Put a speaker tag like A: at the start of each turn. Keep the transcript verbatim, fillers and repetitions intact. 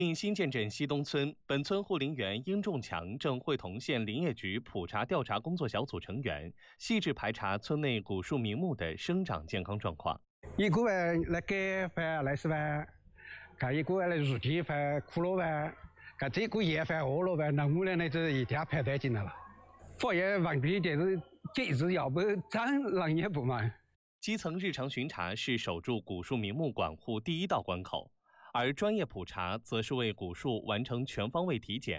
A: 因新建镇西东村，本村护林员殷仲强正会同县林业局普查调查工作小组成员，细致排查村内古树名木的生长健康状况。
B: 一个月来改饭来是饭，看一个月来入鸡饭苦了饭，看这个夜饭饿了饭，那我们呢就一天排单进来了。发现问题就是这只要不长，人也不忙。
A: 基层日常巡查是守住古树名木管护第一道关口。而专业普查则是为古树完成全方位体检，